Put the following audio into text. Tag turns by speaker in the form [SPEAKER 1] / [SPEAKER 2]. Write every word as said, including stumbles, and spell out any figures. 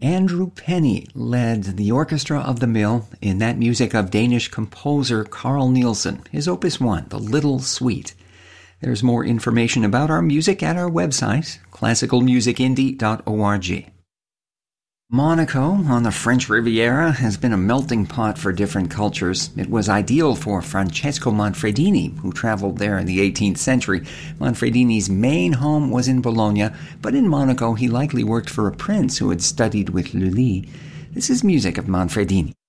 [SPEAKER 1] Andrew Penny led the Orchestra of the Mill in that music of Danish composer Carl Nielsen, his Opus one, The Little Suite. There's more information about our music at our website, classical music indie dot org. Monaco, on the French Riviera, has been a melting pot for different cultures. It was ideal for Francesco Manfredini, who traveled there in the eighteenth century. Manfredini's main home was in Bologna, but in Monaco he likely worked for a prince who had studied with Lully. This is music of Manfredini.